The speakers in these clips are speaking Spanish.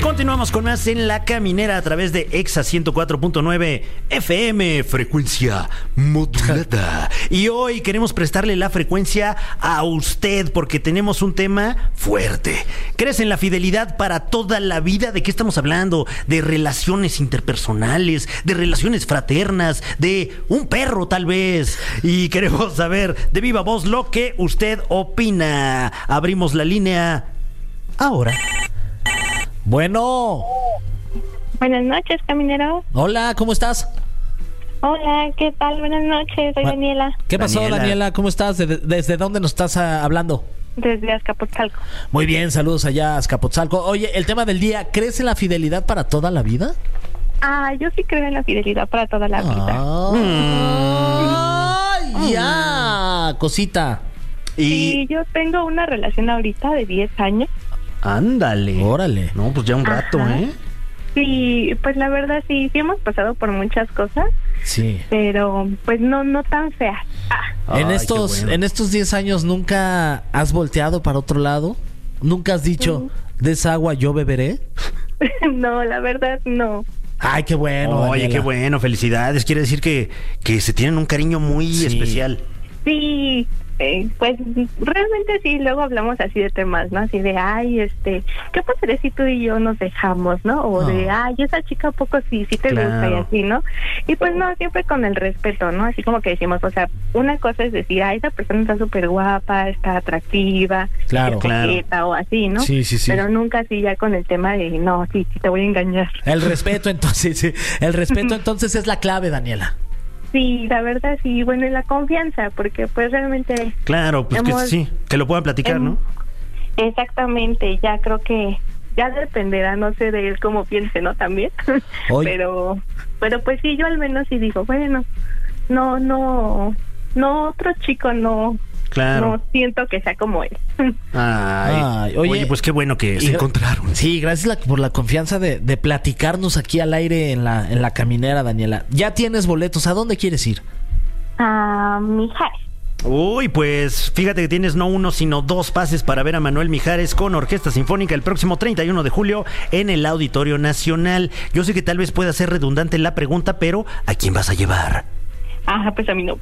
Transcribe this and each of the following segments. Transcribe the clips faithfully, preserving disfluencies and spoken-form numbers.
Continuamos con más en La Caminera a través de Exa ciento cuatro punto nueve F M, frecuencia modulada. Y hoy queremos prestarle la frecuencia a usted porque tenemos un tema fuerte. ¿Crees en la fidelidad para toda la vida? ¿De qué estamos hablando? De relaciones interpersonales, de relaciones fraternas, de un perro tal vez. Y queremos saber de viva voz lo que usted opina. Abrimos la línea ahora. Bueno. Buenas noches, caminero. Hola, ¿cómo estás? Hola, ¿qué tal? Buenas noches, soy Daniela. ¿Qué pasó, Daniela? Daniela? ¿Cómo estás? ¿Desde, desde dónde nos estás ah, hablando? Desde Azcapotzalco. Muy bien, saludos allá a Azcapotzalco. Oye, el tema del día, ¿crees en la fidelidad para toda la vida? Ah, yo sí creo en la fidelidad para toda la vida. ¡Ay, mm. ya! Cosita. Y Sí, yo tengo una relación ahorita de diez años. ándale. Órale. No, pues ya un rato, Ajá. ¿eh? Sí, pues la verdad sí, sí hemos pasado por muchas cosas, Sí. pero pues no no tan feas. Ah, En Ay, estos, qué bueno. en estos diez años, ¿nunca has volteado para otro lado? ¿Nunca has dicho, de esa agua yo beberé? no, la verdad no. Ay, qué bueno. Oye, Daniela. qué bueno, felicidades. Quiere decir que, que se tienen un cariño muy Sí. especial. Sí, eh, pues realmente sí, luego hablamos así de temas, ¿no? Así de, ay, este, ¿qué pasaría si tú y yo nos dejamos, no? O de, Oh. ay, esa chica a poco sí, sí te Claro. gusta y así, ¿no? Y pues no, siempre con el respeto, ¿no? Así como que decimos, o sea, una cosa es decir, ay, esa persona está súper guapa, está atractiva, Claro, es claro. coqueta o así, ¿no? Sí, sí, sí. Pero nunca así ya con el tema de, no, sí, sí te voy a engañar. El respeto, entonces, sí. El respeto, entonces, es la clave, Daniela. Sí, la verdad sí, bueno, y la confianza, porque pues realmente... Claro, pues que Hemos- sí, que lo puedan platicar, Em, ¿no? Exactamente, ya creo que ya dependerá, no sé de él cómo piense, ¿no? También. Oye. pero pero pues sí, yo al menos sí digo, bueno, no, no, no, otro chico no, Claro. no siento que sea como él. Ay, Ay, oye, oye, pues qué bueno que y- se encontraron. Sí, gracias la- por la confianza de, de platicarnos aquí al aire en la, en la caminera, Daniela. Ya tienes boletos. ¿A dónde quieres ir? Ah, Mijares. Uy, pues fíjate que tienes no uno, sino dos pases para ver a Manuel Mijares con Orquesta Sinfónica el próximo treinta y uno de julio en el Auditorio Nacional. Yo sé que tal vez pueda ser redundante la pregunta, pero ¿a quién vas a llevar? Ajá, pues a mí no.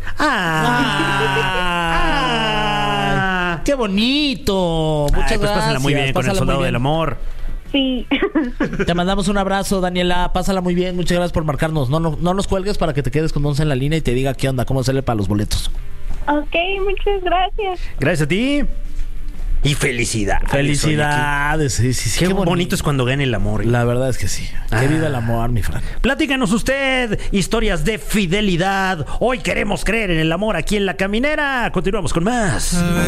¡Ah! ¡Qué bonito! Muchas Ay, pues gracias. pásala muy bien con el pásala Soldado muy bien. del Amor. Sí. Te mandamos un abrazo, Daniela. Pásala muy bien. Muchas gracias por marcarnos. No, no, no nos cuelgues para que te quedes con Once en la línea y te diga qué onda, cómo hacerle para los boletos. Ok, muchas gracias. Gracias a ti. Y felicidades. Felicidades. Sí, sí, sí. Oye, Qué, qué bonito es cuando gana el amor. La verdad es que sí. Ah. Que viva el amor, mi Fran. Platícanos usted historias de fidelidad. Hoy queremos creer en el amor aquí en La Caminera. Continuamos con más.